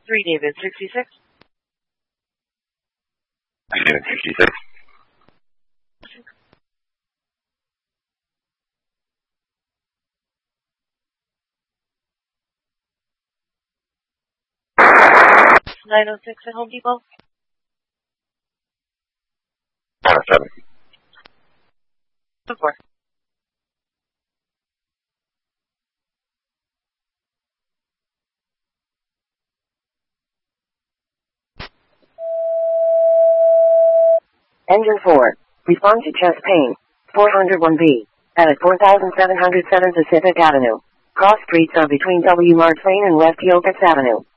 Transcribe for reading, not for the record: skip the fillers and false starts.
3 David 66. 3 David 66. $906 at Home Depot. 907. 4. Engine 4. Respond to chest pain. 401B. At 4707 Pacific Avenue. Cross streets are between W. Mark Lane and West Yokuts Avenue.